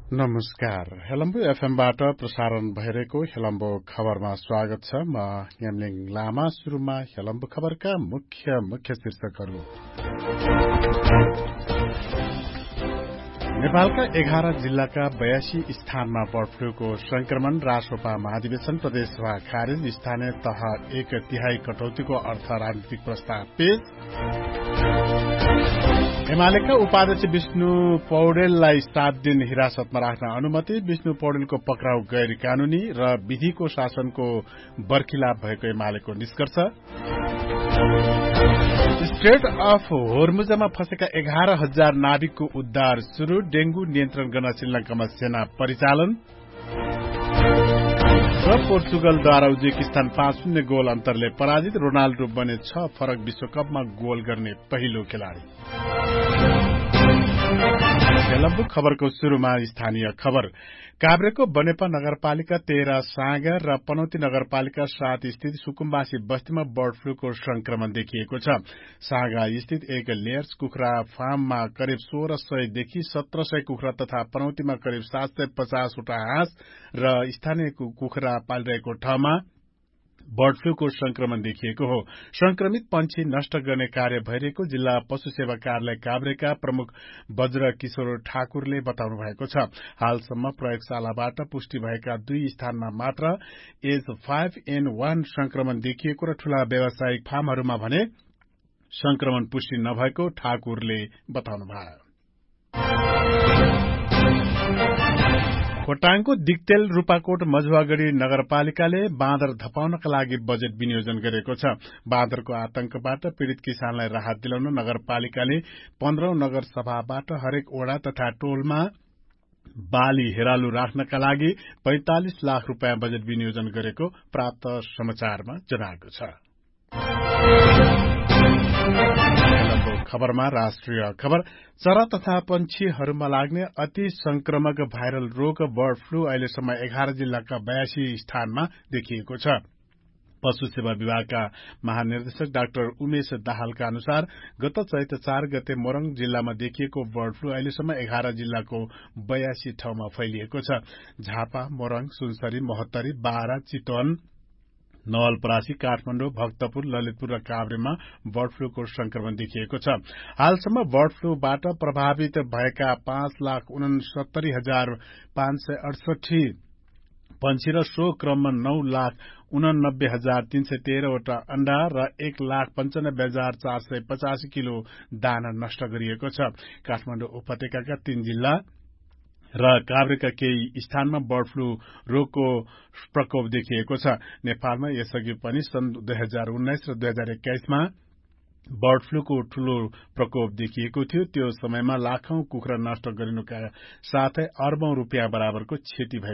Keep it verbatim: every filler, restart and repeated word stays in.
नमस्कार। हेलम्बु एफएमबाट प्रसारण भइरहेको हेलम्बु खबरमा स्वागत छ। म यामलिङ लामा। सुरुमा हेलम्बु खबरका मुख्य मुख्य शीर्षकहरू। नेपालका एघार जिल्लाका बयासी स्थानमा बर्ड फ्लूको संक्रमण। रासोपा महाधिवेशन प्रदेशसभा खारेज। स्थानीय तह एक तिहाई कटौतीको अर्थ राजनीतिक प्रस्ताव पेश। एमालेका उपाध्यक्ष विष्णु पौडेललाई सात दिन हिरासतमा राख्न अनुमति। विष्णु पौडेलको पक्राउ गैर कानूनी र विधिको शासनको बर्खिलाप भएको एमालेको निष्कर्ष। स्ट्रेट अफ होर्मुजमा फँसेका एघार हजार नाविकको उद्धार शुरू। डेंगू नियन्त्रण गर्न श्रीलंकामा सेना परिचालन। र पोर्चुगलद्वारा उज्बेकिस्तान पाँच शून्य गोल अन्तरले पराजित। रोनाल्डो बने छ फरक विश्वकपमा गोल गर्ने पहिलो खेलाड़ी। हेलम्बु खबरको शुरूमा स्थानीय खबर। काभ्रेको बनेपा नगरपालिका तेह्र सागर र पनौती नगरपालिका सात स्थित सुकुम्बासी बस्तीमा बर्ड फ्लूको संक्रमण देखिएको छ। सागा स्थित एक लेयर्स कुखुरा फार्ममा करिब सोह्र सय देखि सत्र सय कुखुरा तथा पनौतीमा करिब सात सय पचासवटा हाँस र स्थानीय कुखुरा पालिरहेको ठाउँमा बर्ड फ्लूको संक्रमण देखिएको हो। संक्रमित पंक्षी नष्ट गर्ने कार्य भइरहेको जिल्ला पशु सेवा कार्यालय काभ्रेका प्रमुख वज्र किशोर ठाकुरले बताउनु भएको छ। हालसम्म प्रयोगशालाबाट पुष्टि भएका दुई स्थानमा मात्र एच फाइभ एन वन संक्रमण देखिएको र ठूला व्यावसायिक फार्महरूमा भने संक्रमण पुष्टि नभएको ठाकुरले बताउनुभयो। खोटाङको दिक्तेल रूपाकोट मझुवागढ़ी नगरपालिकाले बाँदर धपाउनका लागि बजेट विनियोजन गरेको छ। बाँदरको आतंकबाट पीड़ित किसानलाई राहत दिलाउन नगरपालिकाले पन्ध्रौं नगर सभाबाट हरेक ओडा तथा टोलमा बाली हेरालु राख्नका लागि पैंतालिस लाख रूपियाँ बजेट विनियोजन गरेको प्राप्त समाचारमा जनाएको छ। खबरमा राष्ट्रिय खबर। चरा तथा पंक्षीहरूमा लाग्ने अति संक्रमक भाइरल रोग बर्ड फ्लू अहिलेसम्म एघार जिल्लाका बयासी स्थानमा देखिएको छ। पशु सेवा विभागका महानिर्देशक डाक्टर उमेश दाहालका अनुसार गत चैत चार गते मोरङ जिल्लामा देखिएको बर्ड फ्लू अहिलेसम्म एघार जिल्लाको बयासी ठाउँमा फैलिएको छ। झापा, मोरङ, सुनसरी, महोत्तरी, बारा, चितवन, नवलपरासी, काठमाडौँ, भक्तपुर, ललितपुर र काभ्रेमा बर्ड फ्लूको संक्रमण देखिएको छ। हालसम्म बर्ड फ्लूबाट प्रभावित भएका पाँच लाख उनसत्तरी हजार पाँच सय अडसठी पंक्षी र सो क्रममा नौ लाख उननब्बे हजार तीन सय तेह्रवटा अण्डा र एक लाख पञ्चानब्बे हजार चार सय पचासी किलो दाना नष्ट गरिएको छ। काठमाडौँ उपत्यकाका तीन जिल्ला र काभ्रेका केही स्थानमा बर्ड फ्लू रोगको प्रकोप देखिएको छ। नेपालमा यसअघि पनि सन् दुई हजार उन्नाइस र दुई हजार एक्काइसमा बर्ड फ्लूको ठूलो प्रकोप देखिएको थियो। त्यो समयमा लाखौं कुखुरा नष्ट गरिनुका साथै अर्बौं रूपियाँ बराबरको क्षति